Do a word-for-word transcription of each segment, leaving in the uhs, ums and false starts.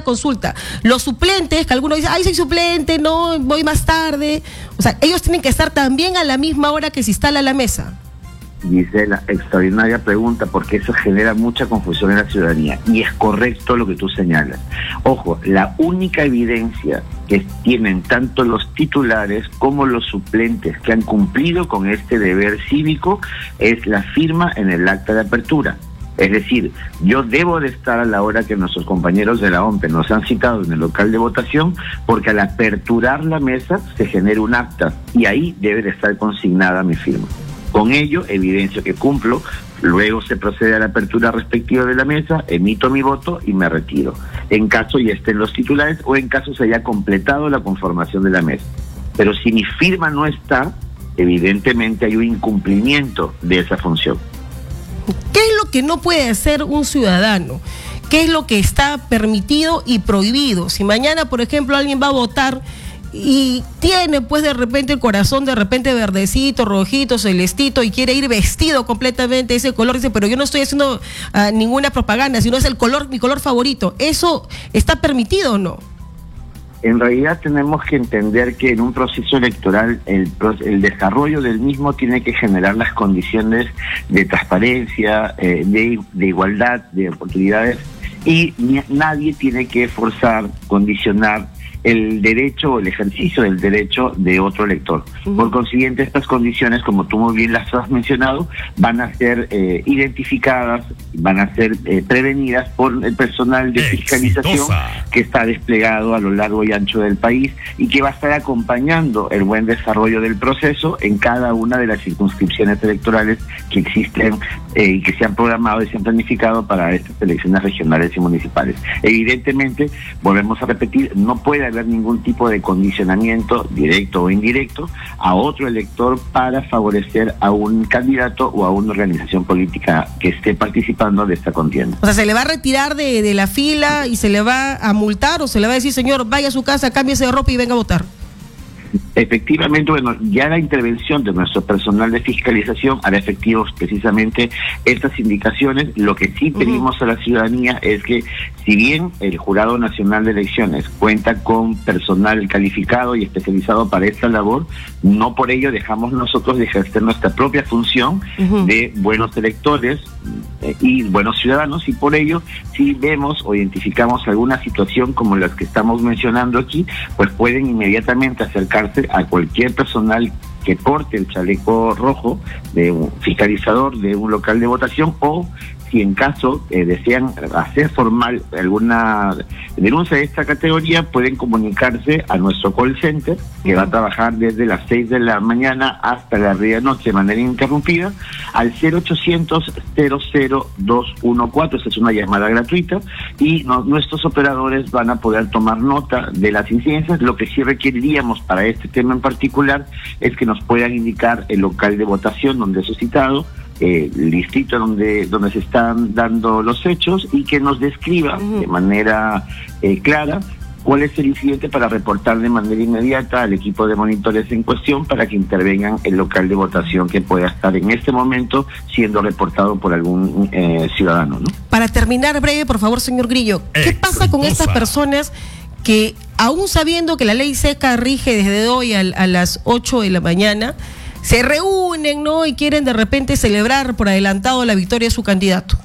consulta. Los suplentes, que algunos dicen, ay, soy suplente, no, voy más tarde. O sea, ellos tienen que estar también a la misma hora que se instala la mesa. Gisela, extraordinaria pregunta, porque eso genera mucha confusión en la ciudadanía, y es correcto lo que tú señalas. Ojo, la única evidencia que tienen tanto los titulares como los suplentes que han cumplido con este deber cívico es la firma en el acta de apertura. Es decir, yo debo de estar a la hora que nuestros compañeros de la O M P E nos han citado en el local de votación, porque al aperturar la mesa se genera un acta y ahí debe de estar consignada mi firma. Con ello, evidencio que cumplo, luego se procede a la apertura respectiva de la mesa, emito mi voto y me retiro, en caso ya estén los titulares o en caso se haya completado la conformación de la mesa. Pero si mi firma no está, evidentemente hay un incumplimiento de esa función. ¿Qué es lo que no puede hacer un ciudadano? ¿Qué es lo que está permitido y prohibido? Si mañana, por ejemplo, alguien va a votar y tiene pues de repente el corazón de repente verdecito, rojito, celestito y quiere ir vestido completamente ese color, dice, pero yo no estoy haciendo uh, ninguna propaganda, sino es el color, mi color favorito. ¿Eso está permitido o no? En realidad tenemos que entender que en un proceso electoral el, el desarrollo del mismo tiene que generar las condiciones de transparencia, eh, de, de igualdad, de oportunidades, y ni, nadie tiene que forzar, condicionar el derecho o el ejercicio del derecho de otro elector. Uh-huh. Por consiguiente, estas condiciones, como tú muy bien las has mencionado, van a ser eh, identificadas, van a ser eh, prevenidas por el personal de fiscalización Exitosa. que está desplegado a lo largo y ancho del país y que va a estar acompañando el buen desarrollo del proceso en cada una de las circunscripciones electorales que existen eh, y que se han programado y se han planificado para estas elecciones regionales y municipales. Evidentemente, volvemos a repetir, no puede haber ningún tipo de condicionamiento directo o indirecto a otro elector para favorecer a un candidato o a una organización política que esté participando de esta contienda. O sea, ¿se le va a retirar de, de la fila y se le va a multar o se le va a decir, señor, vaya a su casa, cámbiese de ropa y venga a votar? Efectivamente, bueno, ya la intervención de nuestro personal de fiscalización hará efectivos precisamente estas indicaciones. Lo que sí pedimos uh-huh. a la ciudadanía es que, si bien el Jurado Nacional de Elecciones cuenta con personal calificado y especializado para esta labor, no por ello dejamos nosotros de ejercer nuestra propia función uh-huh. de buenos electores eh, y buenos ciudadanos, y por ello, si vemos o identificamos alguna situación como las que estamos mencionando aquí, pues pueden inmediatamente acercarse a cualquier personal que porte el chaleco rojo de un fiscalizador de un local de votación, o si en caso eh, desean hacer formal alguna denuncia de esta categoría, pueden comunicarse a nuestro call center, que uh-huh. va a trabajar desde las seis de la mañana hasta la medianoche de manera ininterrumpida, al cero ochocientos, cero cero dos uno cuatro. Esa es una llamada gratuita, y no, nuestros operadores van a poder tomar nota de las incidencias. Lo que sí requeriríamos para este tema en particular es que nos puedan indicar el local de votación donde es citado, Eh, el distrito donde donde se están dando los hechos, y que nos describa uh-huh. de manera eh, clara cuál es el incidente para reportar de manera inmediata al equipo de monitores en cuestión para que intervengan el local de votación que pueda estar en este momento siendo reportado por algún eh, ciudadano, ¿no? Para terminar breve, por favor, señor Grillo, ¿qué Exitosa. pasa con estas personas que, aún sabiendo que la ley seca rige desde hoy a, a las ocho de la mañana, se reúnen, ¿no?, y quieren de repente celebrar por adelantado la victoria de su candidato?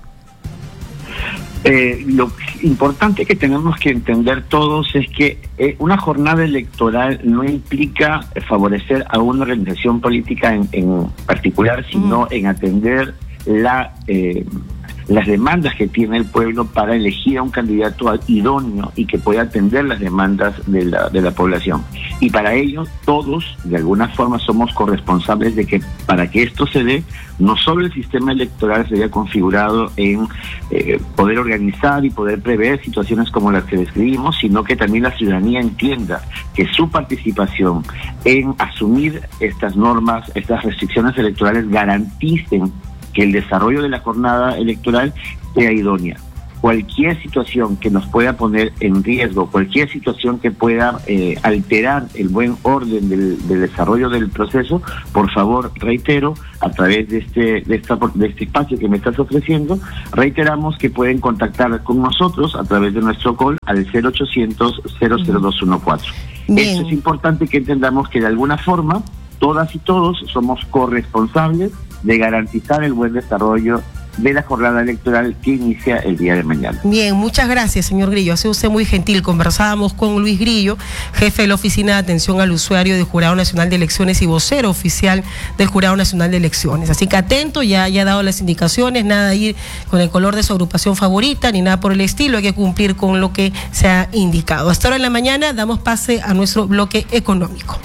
Eh, lo importante que tenemos que entender todos es que eh, una jornada electoral no implica favorecer a una organización política en, en particular, sino mm. en atender la eh, las demandas que tiene el pueblo para elegir a un candidato idóneo y que pueda atender las demandas de la, de la población. Y para ello todos, de alguna forma, somos corresponsables de que para que esto se dé, no solo el sistema electoral se haya configurado en eh, poder organizar y poder prever situaciones como las que describimos, sino que también la ciudadanía entienda que su participación en asumir estas normas, estas restricciones electorales, garanticen que el desarrollo de la jornada electoral sea idónea. cualquier situación que nos pueda poner en riesgo, cualquier situación que pueda eh, alterar el buen orden del, del desarrollo del proceso, por favor, reitero, a través de este, de, esta, de este espacio que me estás ofreciendo, reiteramos que pueden contactar con nosotros a través de nuestro call al cero ochocientos, cero cero dos uno cuatro. Esto es importante que entendamos que de alguna forma, todas y todos somos corresponsables de garantizar el buen desarrollo de la jornada electoral que inicia el día de mañana. Bien, muchas gracias, señor Grillo. Ha sido usted muy gentil. Conversábamos con Luis Grillo, jefe de la Oficina de Atención al Usuario del Jurado Nacional de Elecciones y vocero oficial del Jurado Nacional de Elecciones. Así que atento, ya, ya ha dado las indicaciones, nada de ir con el color de su agrupación favorita, ni nada por el estilo, hay que cumplir con lo que se ha indicado. Hasta ahora en la mañana damos pase a nuestro bloque económico.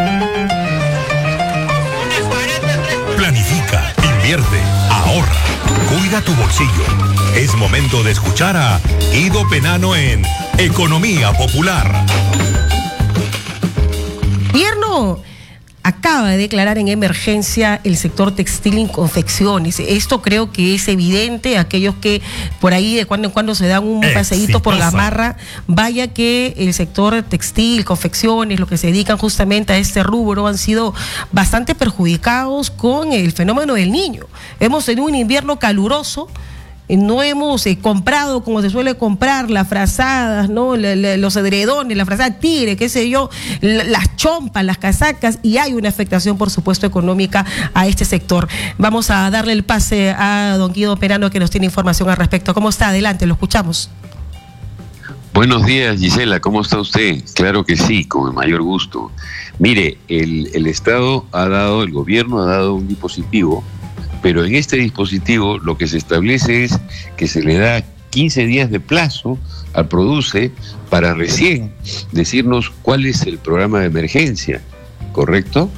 Planifica, invierte, ahorra. Cuida tu bolsillo. Es momento de escuchar a Guido Penano en Economía Popular. Gobierno acaba de declarar en emergencia el sector textil y confecciones. Esto creo que es evidente. Aquellos que por ahí de cuando en cuando se dan un paseíto por Gamarra, vaya que el sector textil, confecciones, los que se dedican justamente a este rubro han sido bastante perjudicados con el fenómeno del Niño. Hemos tenido un invierno caluroso. No hemos eh, comprado como se suele comprar las frazadas, ¿no? Le, le, los edredones, la frazada tigre, qué sé yo, la, las chompas, las casacas, y hay una afectación, por supuesto, económica a este sector. Vamos a darle el pase a don Guido Penano, que nos tiene información al respecto. ¿Cómo está? Adelante, lo escuchamos. Buenos días, Gisela, ¿cómo está usted? Claro que sí, con el mayor gusto. Mire, el, el Estado ha dado, el gobierno ha dado un dispositivo, pero en este dispositivo lo que se establece es que se le da quince días de plazo al Produce para recién decirnos cuál es el programa de emergencia, ¿correcto?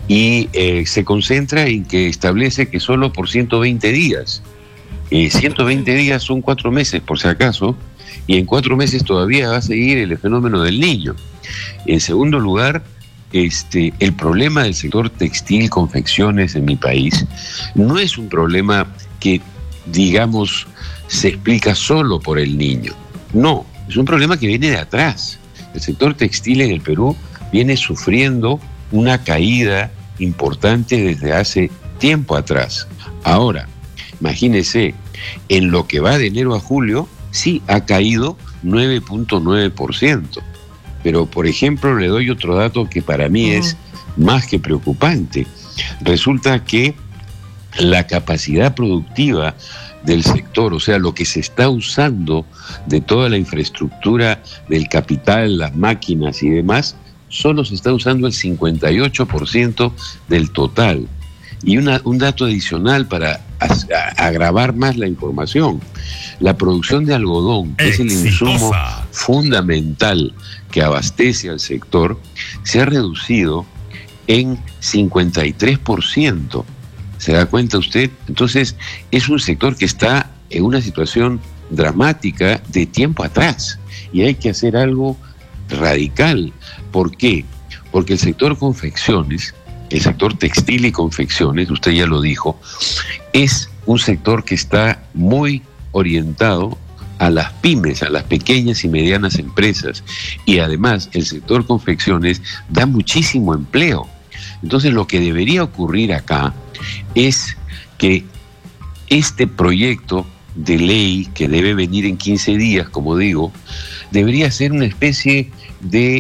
Y eh, se concentra en que establece que solo por ciento veinte días. Eh, ciento veinte días son cuatro meses, por si acaso, y en cuatro meses todavía va a seguir el fenómeno del Niño. En segundo lugar, Este, el problema del sector textil, confecciones en mi país no es un problema que, digamos, se explica solo por el Niño. No, es un problema que viene de atrás. El sector textil en el Perú viene sufriendo una caída importante desde hace tiempo atrás. Ahora, imagínese, en lo que va de enero a julio, sí ha caído nueve punto nueve por ciento. Pero, por ejemplo, le doy otro dato que para mí es más que preocupante. Resulta que la capacidad productiva del sector, o sea, lo que se está usando de toda la infraestructura, del capital, las máquinas y demás, solo se está usando el cincuenta y ocho por ciento del total. Y una, un dato adicional para agravar más la información. La producción de algodón, que es el insumo fundamental que abastece al sector, se ha reducido en cincuenta y tres por ciento. ¿Se da cuenta usted? Entonces, es un sector que está en una situación dramática de tiempo atrás y hay que hacer algo radical. ¿Por qué? Porque el sector confecciones, el sector textil y confecciones, usted ya lo dijo, es un sector que está muy orientado a las pymes, a las pequeñas y medianas empresas, y además el sector confecciones da muchísimo empleo. Entonces lo que debería ocurrir acá es que este proyecto de ley, que debe venir en quince días, como digo, debería ser una especie de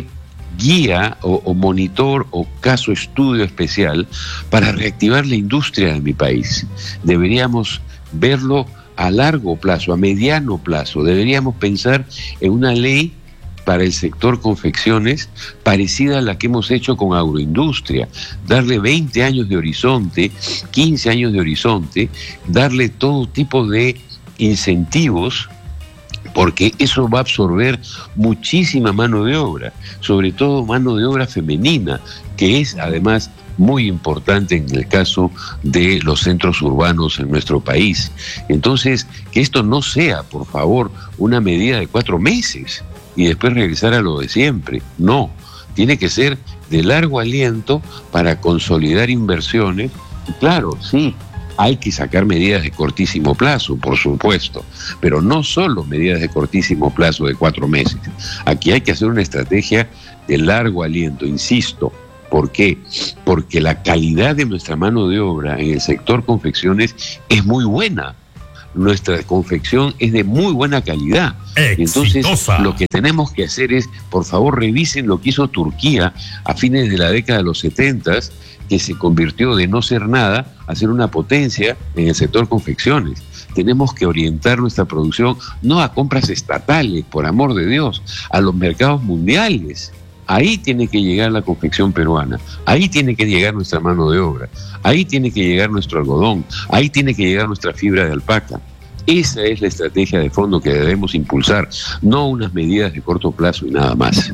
guía o, o monitor o caso estudio especial para reactivar la industria de mi país. Deberíamos verlo a largo plazo, a mediano plazo. Deberíamos pensar en una ley para el sector confecciones parecida a la que hemos hecho con agroindustria, darle veinte años de horizonte, quince años de horizonte, darle todo tipo de incentivos, porque eso va a absorber muchísima mano de obra, sobre todo mano de obra femenina, que es además muy importante en el caso de los centros urbanos en nuestro país. Entonces, que esto no sea, por favor, una medida de cuatro meses y después regresar a lo de siempre. No, tiene que ser de largo aliento para consolidar inversiones. Y claro, sí, Hay que sacar medidas de cortísimo plazo, por supuesto, pero no solo medidas de cortísimo plazo de cuatro meses. Aquí hay que hacer una estrategia de largo aliento, insisto. ¿Por qué? Porque la calidad de nuestra mano de obra en el sector confecciones es muy buena. Nuestra confección es de muy buena calidad. Entonces, lo que tenemos que hacer es, por favor, revisen lo que hizo Turquía a fines de la década de los setentas, que se convirtió de no ser nada a ser una potencia en el sector confecciones. Tenemos que orientar nuestra producción no a compras estatales, por amor de Dios, a los mercados mundiales. Ahí tiene que llegar la confección peruana, ahí tiene que llegar nuestra mano de obra, ahí tiene que llegar nuestro algodón, ahí tiene que llegar nuestra fibra de alpaca. Esa es la estrategia de fondo que debemos impulsar, no unas medidas de corto plazo y nada más.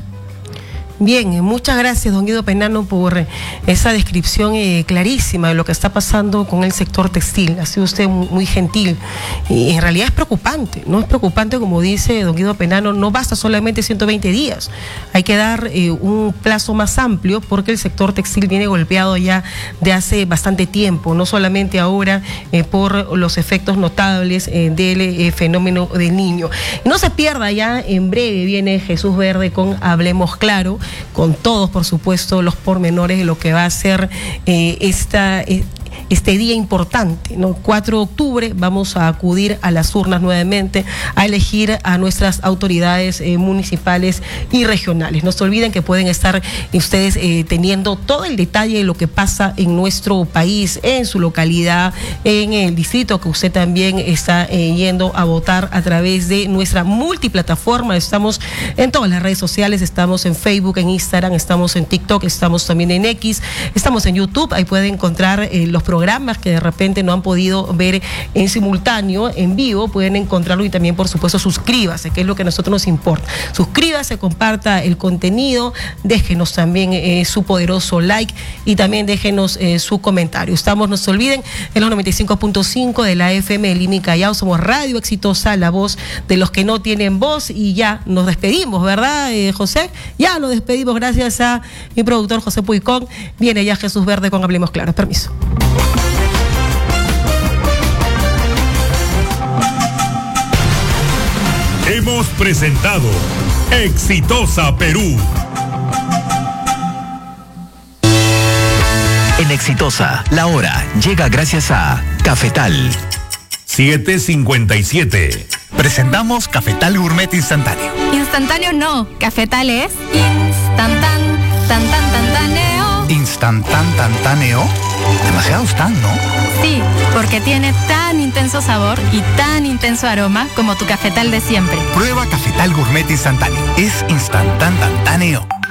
Bien, muchas gracias, don Guido Penano, por esa descripción eh, clarísima de lo que está pasando con el sector textil. Ha sido usted muy, muy gentil y en realidad es preocupante, ¿no? Es preocupante, como dice don Guido Penano, no basta solamente ciento veinte días, hay que dar eh, un plazo más amplio porque el sector textil viene golpeado ya de hace bastante tiempo, no solamente ahora eh, por los efectos notables eh, del eh, fenómeno del Niño. No se pierda, ya en breve viene Jesús Verde con Hablemos Claro, con todos, por supuesto, los pormenores de lo que va a ser eh, esta... Eh, este día importante, ¿no? cuatro de octubre vamos a acudir a las urnas nuevamente a elegir a nuestras autoridades eh, municipales y regionales. No se olviden que pueden estar ustedes eh, teniendo todo el detalle de lo que pasa en nuestro país, en su localidad, en el distrito que usted también está eh, yendo a votar a través de nuestra multiplataforma. Estamos en todas las redes sociales, estamos en Facebook, en Instagram, estamos en TikTok, estamos también en X, estamos en YouTube. Ahí pueden encontrar eh, los programas que de repente no han podido ver en simultáneo, en vivo, pueden encontrarlo y también, por supuesto, suscríbase, que es lo que a nosotros nos importa. Suscríbase, comparta el contenido, déjenos también eh, su poderoso like y también déjenos eh, su comentario. Estamos, no se olviden, en los noventa y cinco punto cinco de la F M de Lima y Callao, somos Radio Exitosa, la voz de los que no tienen voz, y ya nos despedimos, ¿verdad, eh, José? Ya nos despedimos, gracias a mi productor José Puicón. Viene ya Jesús Verde con Hablemos Claro. Permiso. Hemos presentado Exitosa Perú. En Exitosa, la hora llega gracias a Cafetal. siete cincuenta y siete. Presentamos Cafetal Gourmet Instantáneo. Instantáneo no, Cafetal es instantan, tan tan tantaneo. ¿Instantan tantáneo? Demasiado tan, ¿no? Sí, porque tiene tan intenso sabor y tan intenso aroma como tu Cafetal de siempre. Prueba Cafetal Gourmet Instantáneo. Es instantan tantáneo.